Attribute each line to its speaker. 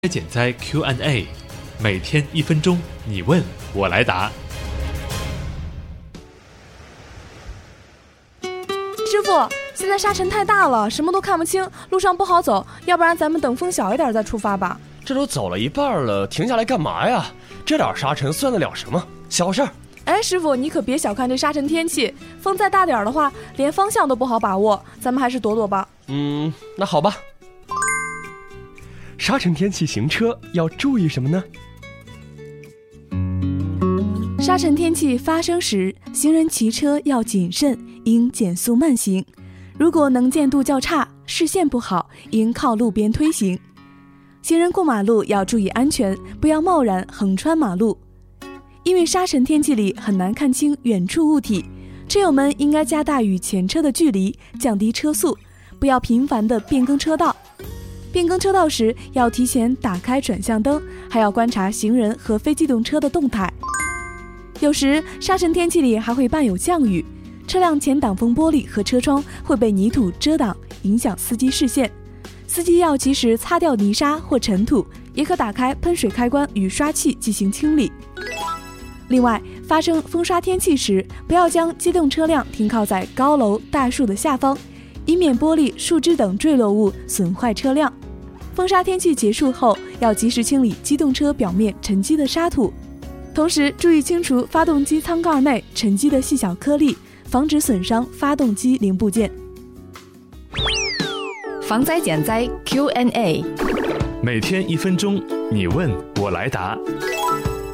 Speaker 1: 减灾 Q&A， 每天1分钟，你问我来答。
Speaker 2: 师傅，现在沙尘太大了，什么都看不清，路上不好走，要不然咱们等风小一点再出发吧。
Speaker 3: 这都走了一半了，停下来干嘛呀？这点沙尘算得了什么？小事儿。
Speaker 2: 哎，师傅，你可别小看这沙尘天气，风再大点的话，连方向都不好把握，咱们还是躲躲吧。
Speaker 3: 那好吧。沙尘天气行车要注意什么呢？
Speaker 2: 沙尘天气发生时，行人骑车要谨慎，应减速慢行。如果能见度较差，视线不好，应靠路边推行。行人过马路要注意安全，不要贸然横穿马路。因为沙尘天气里很难看清远处物体，车友们应该加大与前车的距离，降低车速，不要频繁地变更车道。变更车道时要提前打开转向灯，还要观察行人和非机动车的动态。有时沙尘天气里还会伴有降雨，车辆前挡风玻璃和车窗会被泥土遮挡，影响司机视线。司机要及时擦掉泥沙或尘土，也可打开喷水开关与刷器进行清理。另外，发生风沙天气时，不要将机动车辆停靠在高楼大树的下方，以免玻璃、树枝等坠落物损坏车辆。风沙天气结束后，要及时清理机动车表面沉积的沙土，同时注意清除发动机舱盖内沉积的细小颗粒，防止损伤发动机零部件。
Speaker 4: 防灾减灾 Q&A，
Speaker 1: 每天1分钟，你问我来答。